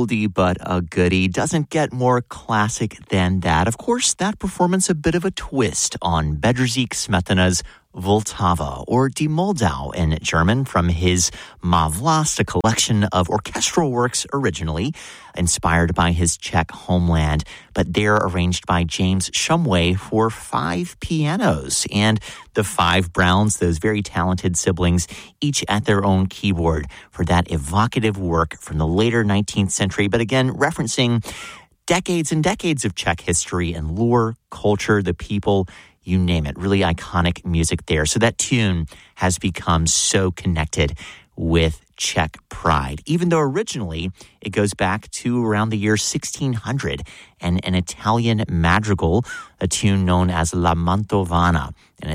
oldie but a goodie. Doesn't get more classic than that. Of course, that performance a bit of a twist on Bedřich Smetana's Vltava, or Die Moldau in German, from his Má vlast, a collection of orchestral works originally inspired by his Czech homeland, but they're arranged by James Shumway for 5 pianos. And the 5 Browns, those very talented siblings, each at their own keyboard for that evocative work from the later 19th century, but again, referencing decades and decades of Czech history and lore, culture, the people, you name it. Really iconic music there. So that tune has become so connected with Czech pride, even though originally it goes back to around the year 1600 and an Italian madrigal, a tune known as La Mantovana. And